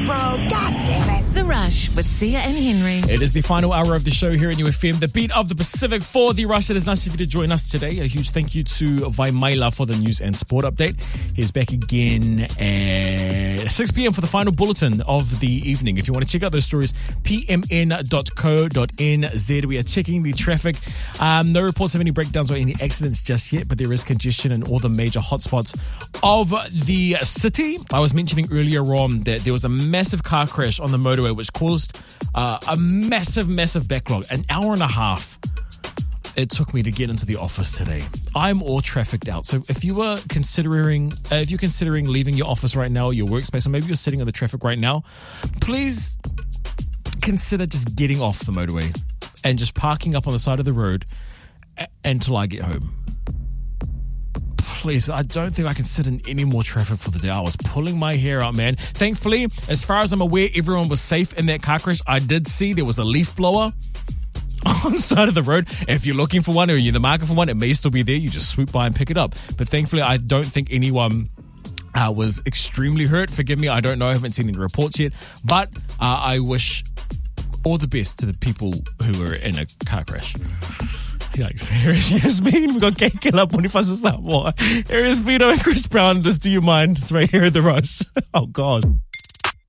God damn it. The Rush with Sia and Henry. It is the final hour of the show here in UFM, the beat of the Pacific for The Rush. It is nice of you to join us today. A huge thank you to Vaimaila for the news and sport update. He's back again at 6 p.m. for the final bulletin of the evening. If you want to check out those stories, pmn.co.nz. We are checking the traffic. No reports of any breakdowns or any accidents just yet, but there is congestion in all the major hotspots of the city. I was mentioning earlier on that there was a massive car crash on the motorway which caused a massive backlog. An hour and a half it took me to get into the office today. I'm all trafficked out. So if you're considering leaving your office right now, your workspace, or maybe you're sitting in the traffic right now, please consider just getting off the motorway and just parking up on the side of the road until I get home. Please, I don't think I can sit in any more traffic for the day. I was pulling my hair out, man. Thankfully, as far as I'm aware, everyone was safe in that car crash. I did see there was a leaf blower on the side of the road. If you're looking for one or you're in the market for one, it may still be there. You just swoop by and pick it up. But thankfully, I don't think anyone was extremely hurt. Forgive me, I don't know. I haven't seen any reports yet. But I wish all the best to the people who were in a car crash. Yikes. Here is Yasmin. We've got Kate Killer, Boniface Samoa. Here is Vito and Chris Brown. Just Do You Mind? It's right here at The Rush. Oh, God.